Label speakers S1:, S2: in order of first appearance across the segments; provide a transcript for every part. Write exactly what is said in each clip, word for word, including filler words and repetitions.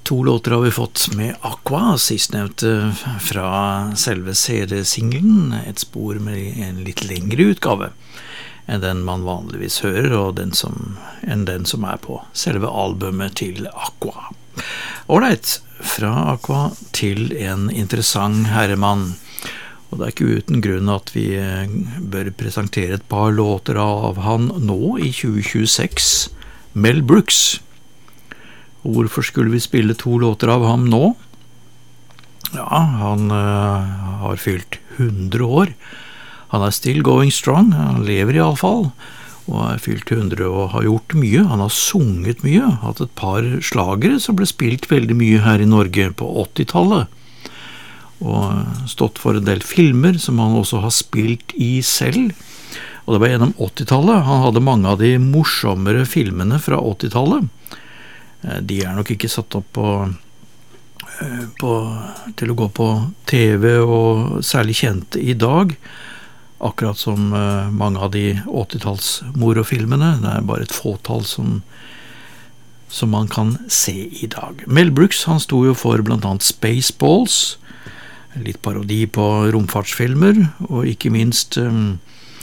S1: To låter har vi fått med Aqua, sistnevnte fra selve C D-singlen, et spor med en litt lengre utgave enn den man vanligvis hører, og den som, enn den som er på selve albumet til Aqua. Alright, fra Aqua til en interessant herremann, og det er ikke uten grunn at vi bør presentere et par låter av han nå i tjue tjueseks, Mel Brooks. Hvorfor skulle vi spille to låter av ham nå? Ja, han uh, har fylt hundre år. Han er still going strong, han lever i alle fall, og er fylt hundre og har gjort mye. Han har sunget mye, hatt et par slagere som ble spilt veldig mye her i Norge på åttitallet, og stått for en del filmer som han også har spilt i selv. Og det var gjennom åttitallet. Han hadde mange av de morsommere filmene fra åttitallet. De er nok ikke satt opp på, på, til å gå på T V og særlig kjente i dag, akkurat som mange av de åttitalls morofilmene. Det er bare et fåtall som, som man kan se i dag. Mel Brooks, han sto jo for blant annet Spaceballs, litt parodi på romfartsfilmer, og ikke minst um,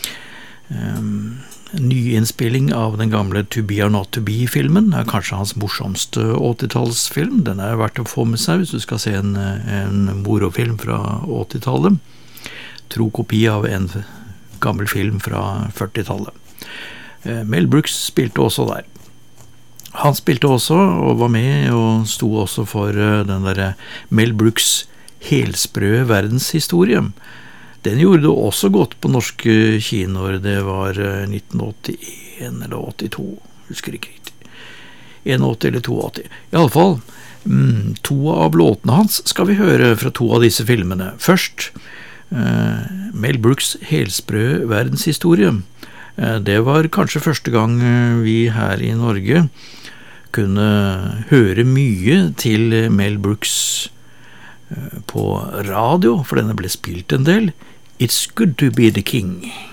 S1: um, nyinnspilling av den gamle To Be or Not To Be-filmen. Det er kanskje hans morsomste åttitallsfilm. Den er verdt å få med seg hvis du skal se en, en morofilm fra åttitallet. Tro kopi av en gammel film fra førtitallet. Mel Brooks spilte også der. Han spilte også og var med og sto også for den der Mel Brooks helsprø verdenshistorie. Den gjorde det også godt på norske kinoer. Det var nitten åttien eller åttito, husker ikke riktig. åtti eller åtti. I alle fall, mm, to av låtene hans skal vi høre fra to av disse filmene. Først, eh, Mel Brooks helsprø verdenshistorie. Eh, det var kanskje første gang vi her i Norge kunne høre mye til Mel Brooks på radio, for denne ble spilt en del. It's good to be the king.